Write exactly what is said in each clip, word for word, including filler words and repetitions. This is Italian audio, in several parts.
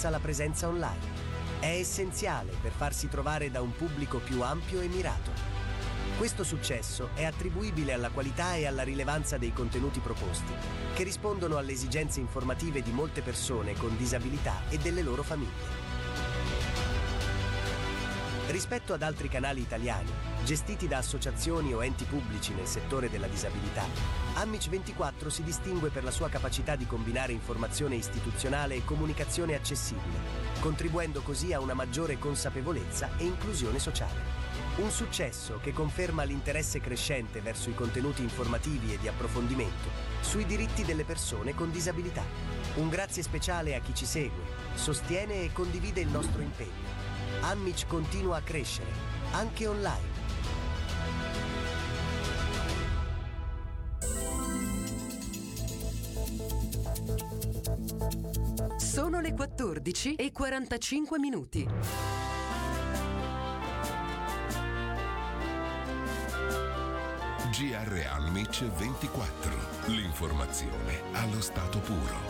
rafforza la presenza online. È essenziale per farsi trovare da un pubblico più ampio e mirato. Questo successo è attribuibile alla qualità e alla rilevanza dei contenuti proposti, che rispondono alle esigenze informative di molte persone con disabilità e delle loro famiglie. Rispetto ad altri canali italiani, gestiti da associazioni o enti pubblici nel settore della disabilità, Amic ventiquattro si distingue per la sua capacità di combinare informazione istituzionale e comunicazione accessibile, contribuendo così a una maggiore consapevolezza e inclusione sociale. Un successo che conferma l'interesse crescente verso i contenuti informativi e di approfondimento sui diritti delle persone con disabilità. Un grazie speciale a chi ci segue, sostiene e condivide il nostro impegno. Amic continua a crescere, anche online. Sono le quattordici e quarantacinque minuti. G R Amic ventiquattro. L'informazione allo stato puro.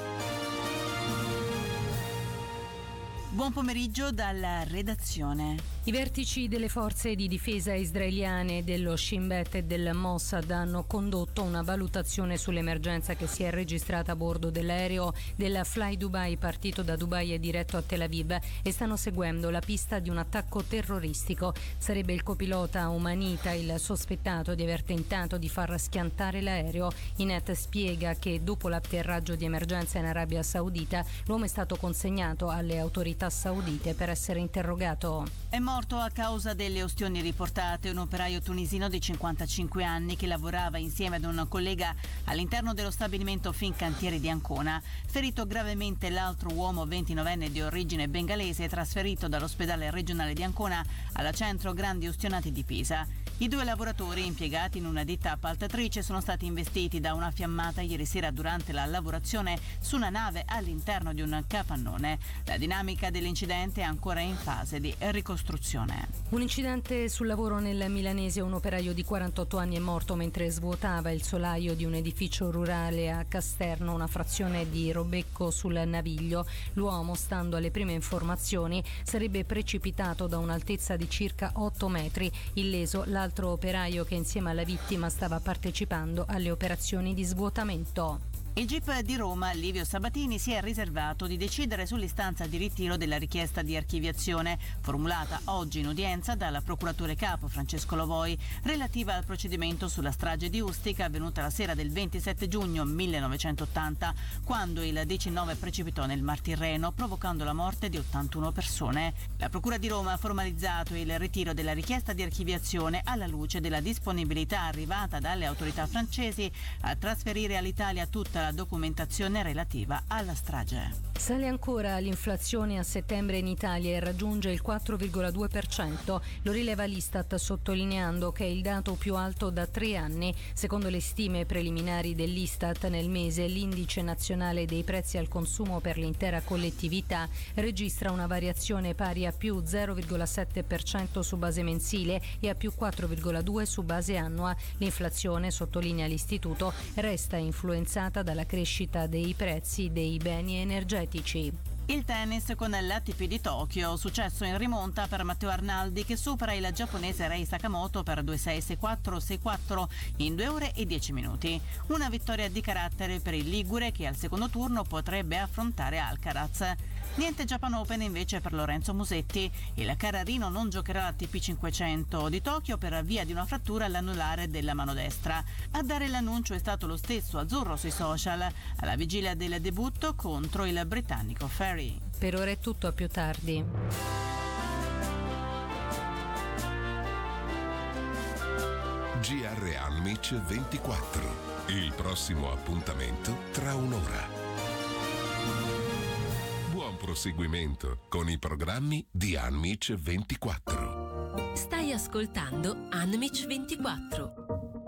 Buon pomeriggio dalla redazione. I vertici delle forze di difesa israeliane, dello Shin Bet e del Mossad hanno condotto una valutazione sull'emergenza che si è registrata a bordo dell'aereo del Fly Dubai partito da Dubai e diretto a Tel Aviv e stanno seguendo la pista di un attacco terroristico. Sarebbe il copilota Umanita il sospettato di aver tentato di far schiantare l'aereo. Inet spiega che dopo l'atterraggio di emergenza in Arabia Saudita l'uomo è stato consegnato alle autorità saudite per essere interrogato. È morto a causa delle ustioni riportate un operaio tunisino di cinquantacinque anni che lavorava insieme ad un collega all'interno dello stabilimento Fincantieri di Ancona. Ferito gravemente l'altro uomo ventinovenne di origine bengalese trasferito dall'ospedale regionale di Ancona alla centro grandi ustionati di Pisa. I due lavoratori impiegati in una ditta appaltatrice sono stati investiti da una fiammata ieri sera durante la lavorazione su una nave all'interno di un capannone. La dinamica dell'incidente è ancora in fase di ricostruzione. Un incidente sul lavoro nel Milanese. Un operaio di quarantotto anni è morto mentre svuotava il solaio di un edificio rurale a Casterno, una frazione di Robecco sul Naviglio. L'uomo, stando alle prime informazioni, sarebbe precipitato da un'altezza di circa otto metri. Illeso l'altro operaio che insieme alla vittima stava partecipando alle operazioni di svuotamento. Il G I P di Roma, Livio Sabatini, si è riservato di decidere sull'istanza di ritiro della richiesta di archiviazione formulata oggi in udienza dal procuratore capo Francesco Lovoi relativa al procedimento sulla strage di Ustica avvenuta la sera del ventisette giugno millenovecentottanta, quando il diciannove precipitò nel Mar Tirreno provocando la morte di ottantuno persone. La Procura di Roma ha formalizzato il ritiro della richiesta di archiviazione alla luce della disponibilità arrivata dalle autorità francesi a trasferire all'Italia tutta la documentazione relativa alla strage. Sale ancora l'inflazione a settembre in Italia e raggiunge il quattro virgola due per cento. Lo rileva l'Istat sottolineando che è il dato più alto da tre anni. Secondo le stime preliminari dell'Istat, nel mese l'indice nazionale dei prezzi al consumo per l'intera collettività registra una variazione pari a più zero virgola sette per cento su base mensile e a più quattro virgola due per cento su base annua. L'inflazione, sottolinea l'istituto, resta influenzata dalla crescita dei prezzi dei beni energetici. Il tennis con l'A T P di Tokyo, successo in rimonta per Matteo Arnaldi che supera il giapponese Rei Sakamoto per due sei sei quattro sei quattro in due ore e dieci minuti. Una vittoria di carattere per il ligure che al secondo turno potrebbe affrontare Alcaraz. Niente Japan Open invece per Lorenzo Musetti. Il carrarino non giocherà l'A T P cinquecento di Tokyo per via di una frattura all'anulare della mano destra. A dare l'annuncio è stato lo stesso azzurro sui social alla vigilia del debutto contro il britannico Ferry. Per ora è tutto, a più tardi. G R Amic ventiquattro. Il prossimo appuntamento tra un'ora. Buon proseguimento con i programmi di Amic ventiquattro. Stai ascoltando Amic ventiquattro.